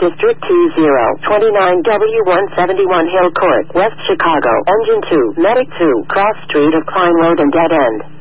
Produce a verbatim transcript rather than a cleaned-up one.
District two zero, twenty-nine W one seventy-one Hill Court, West Chicago, Engine two, Medic two, Cross Street of Klein Road and Dead End.